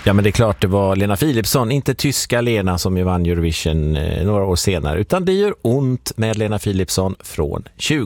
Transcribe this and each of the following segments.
Ja, men det är klart det var Lena Philipsson, inte tyska Lena som ju vann Eurovision några år senare, utan det gör ont med Lena Philipsson från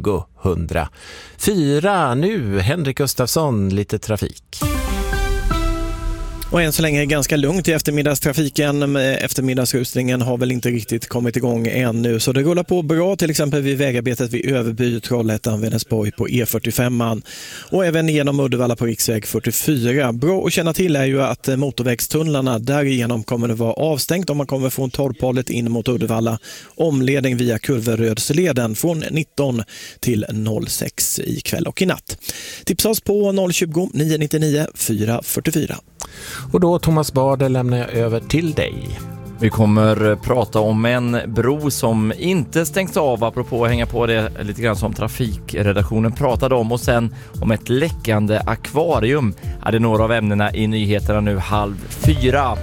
2004. Nu Henrik Gustafsson, lite trafik. Och än så länge är det ganska lugnt i eftermiddagstrafiken. Eftermiddagsrusningen har väl inte riktigt kommit igång ännu. Så det rullar på bra, till exempel vid vägarbetet vid Överby, Trollhättan, Vänersborg på E45. Och även genom Uddevalla på riksväg 44. Bra att känna till är ju att motorvägstunnlarna därigenom kommer det vara avstängt om man kommer från Torrpollet in mot Uddevalla. Omledning via Kurverödsleden från 19 till 06 ikväll och i natt. Tipsa oss på 020 999 444. Och då Thomas Bader lämnar jag över till dig. Vi kommer prata om en bro som inte stängs av, apropå att hänga på det lite grann som trafikredaktionen pratade om, och sen om ett läckande akvarium. Ja, det är några av ämnena i nyheterna nu 3:30.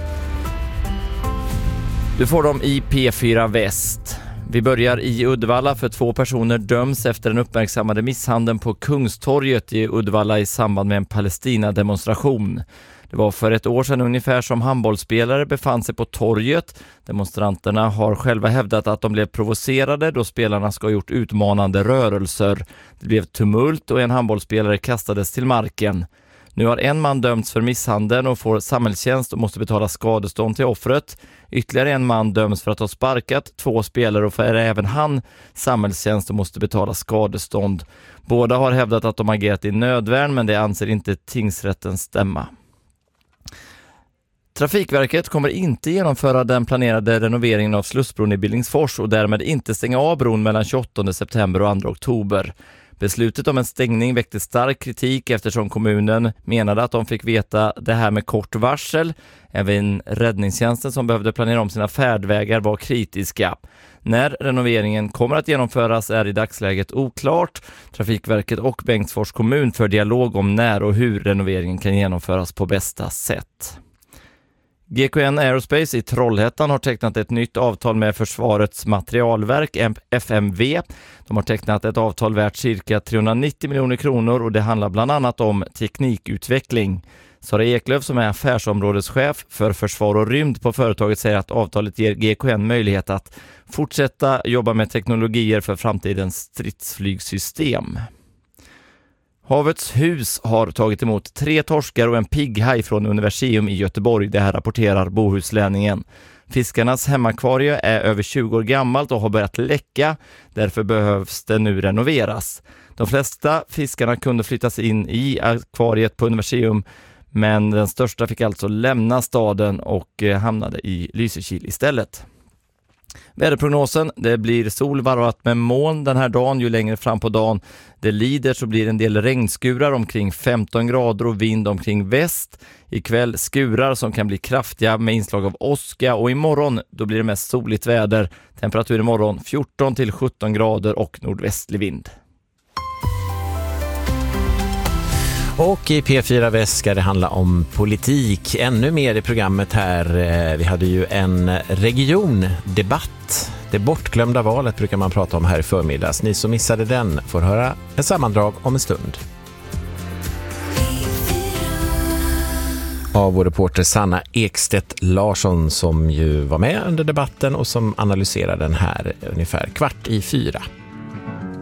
Du får dem i P4 Väst. Vi börjar i Uddevalla, för 2 personer döms efter den uppmärksammade misshandeln på Kungstorget i Uddevalla i samband med en Palestina-demonstration. Det var för ett år sedan ungefär som handbollsspelare befann sig på torget. Demonstranterna har själva hävdat att de blev provocerade då spelarna ska ha gjort utmanande rörelser. Det blev tumult och en handbollsspelare kastades till marken. Nu har en man dömts för misshandeln och får samhällstjänst och måste betala skadestånd till offret. Ytterligare en man döms för att ha sparkat 2 spelare och får även han samhällstjänst och måste betala skadestånd. Båda har hävdat att de agerat i nödvärn, men det anser inte tingsrätten stämma. Trafikverket kommer inte genomföra den planerade renoveringen av Slussbron i Billingsfors och därmed inte stänga av bron mellan 28 september och 2 oktober. Beslutet om en stängning väckte stark kritik eftersom kommunen menade att de fick veta det här med kort varsel. Även räddningstjänsten som behövde planera om sina färdvägar var kritiska. När renoveringen kommer att genomföras är i dagsläget oklart. Trafikverket och Bengtsfors kommun för dialog om när och hur renoveringen kan genomföras på bästa sätt. GKN Aerospace i Trollhättan har tecknat ett nytt avtal med Försvarets materialverk, FMV. De har tecknat ett avtal värt cirka 390 miljoner kronor och det handlar bland annat om teknikutveckling. Sara Eklöf som är affärsområdeschef för försvar och rymd på företaget säger att avtalet ger GKN möjlighet att fortsätta jobba med teknologier för framtidens stridsflygsystem. Havets hus har tagit emot 3 torskar och en pigghaj från Universium i Göteborg. Det här rapporterar Bohuslänningen. Fiskarnas hemmakvarie är över 20 år gammalt och har börjat läcka. Därför behövs det nu renoveras. De flesta fiskarna kunde flyttas in i akvariet på Universium, men den största fick alltså lämna staden och hamnade i Lysekil istället. Väderprognosen, det blir sol varvat med moln den här dagen. Ju längre fram på dagen det lider så blir det en del regnskurar omkring 15 grader och vind omkring väst. Ikväll skurar som kan bli kraftiga med inslag av åska och imorgon då blir det mest soligt väder. Temperatur imorgon 14 till 17 grader och nordvästlig vind. Och i P4 Väst ska det handla om politik. Ännu mer i programmet här. Vi hade ju en regiondebatt. Det bortglömda valet brukar man prata om här i förmiddags. Ni som missade den får höra en sammandrag om en stund. Av vår reporter Sanna Ekstedt Larsson som ju var med under debatten och som analyserade den här ungefär 3:15.